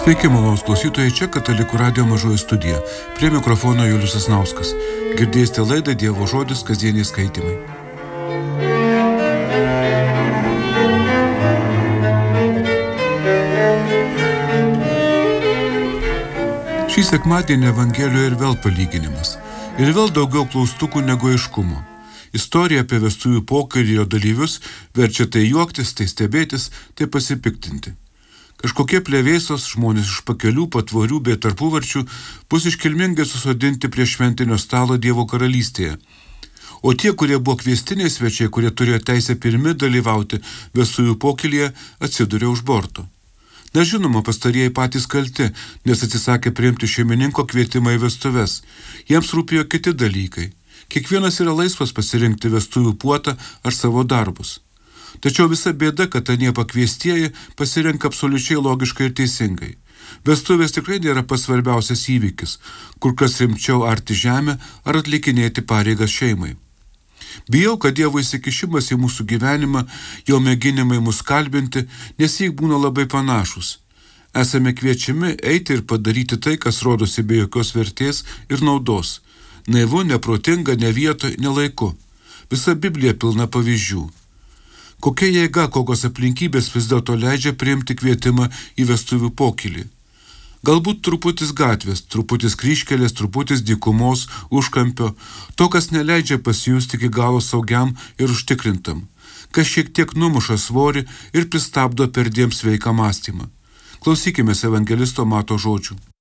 Sveiki, malonūs klausytojai, čia Katalikų radijo mažoji studija. Prie mikrofono Julius Sasnauskas. Girdėsite laidą Dievo žodis kasdieniai skaitymai. Šį sekmadienį Evangelijoje ir vėl palyginimas. Ir vėl daugiau klaustukų negu aiškumo. Istorija apie vestuvių pokalbį jo dalyvius verčia tai juoktis, tai stebėtis, tai pasipiktinti. Kažkokie plevėsos žmonės iš pakelių, patvorių bei tarpuvarčių bus iškilmingai susodinti prie šventinio stalo Dievo karalystėje. O tie, kurie buvo kviestiniai svečiai, kurie turėjo teisę pirmi dalyvauti vestuvių pokylyje, atsiduria už borto. Na žinoma, pastarieji patys kalti, nes atsisakė priimti šeimininko kvietimą į vestuves. Jiems rūpėjo kiti dalykai. Kiekvienas yra laisvas pasirinkti vestuvių puotą ar savo darbus. Tačiau visa bėda, kad anie pakviestieji pasirenka absoliučiai logiškai ir teisingai. Vestuvės tikrai nėra pats svarbiausias įvykis, kur kas rimčiau arti žemę ar atlikinėti pareigas šeimai. Bijau, kad Dievo įsikišimas į mūsų gyvenimą, jo mėginimai mus kalbinti, nesik būna labai panašus. Esame kviečiami eiti ir padaryti tai, kas rodosi be jokios vertės ir naudos. Naivu, neprotinga, ne vietoj, ne laiku. Visa Biblija pilna pavyzdžių. Kokia jėga, kokios aplinkybės vis dėlto leidžia priimti kvietimą į vestuvių pokylį. Galbūt truputis gatvės, truputis kryžkelės, truputis dykumos, užkampio, to, kas neleidžia pasijusti iki galo saugiam ir užtikrintam, kas šiek tiek numuša svorį ir pristabdo perdėm sveiką mąstymą. Klausykimės evangelisto Mato žodžių.